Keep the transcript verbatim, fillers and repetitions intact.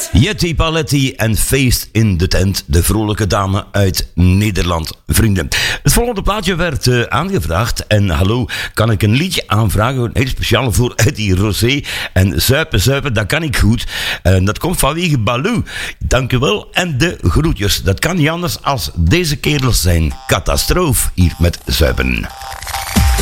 Jetty Paletti en Feest in de Tent, de vrolijke dame uit Nederland, vrienden. Het volgende plaatje werd uh, aangevraagd en hallo, kan ik een liedje aanvragen, een heel speciaal voor Eddie Rosé en zuipen, zuipen, dat kan ik goed. En dat komt vanwege Baloo. Dank u wel en de groetjes. Dat kan niet anders als deze kerels zijn. Catastrofe hier met zuipen.